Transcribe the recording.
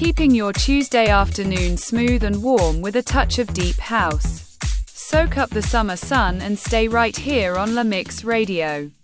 keeping your Tuesday afternoon smooth and warm with a touch of deep house. Soak up the summer sun and stay right here on La Mix Radio.